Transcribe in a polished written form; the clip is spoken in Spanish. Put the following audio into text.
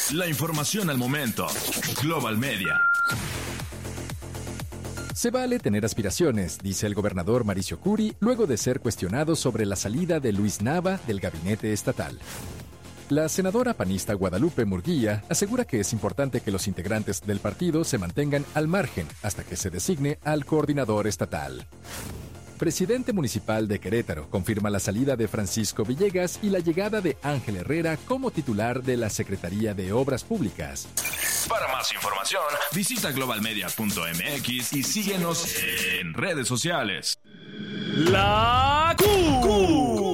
La información al momento. Global Media. Se vale tener aspiraciones, dice el gobernador Mauricio Curi, luego de ser cuestionado sobre la salida de Luis Nava del gabinete estatal. La senadora panista Guadalupe Murguía asegura que es importante que los integrantes del partido se mantengan al margen hasta que se designe al coordinador estatal. Presidente municipal de Querétaro confirma la salida de Francisco Villegas y la llegada de Ángel Herrera como titular de la Secretaría de Obras Públicas. Para más información, visita globalmedia.mx y síguenos en redes sociales. La Q.